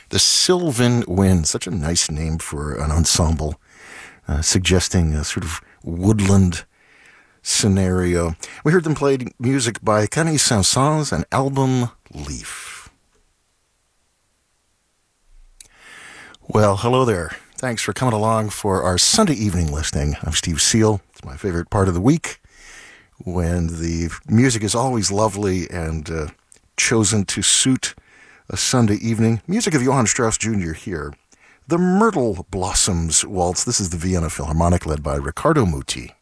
The Sylvan Wind, such a nice name for an ensemble, suggesting a sort of woodland scenario. We heard them play music by Camille Saint-Saëns and album Leaf. Well, hello there. Thanks for coming along for our Sunday evening listening. I'm Steve Seal. It's my favorite part of the week when the music is always lovely and chosen to suit a Sunday evening. Music of Johann Strauss Jr. here. The Myrtle Blossoms Waltz. This is the Vienna Philharmonic led by Riccardo Muti.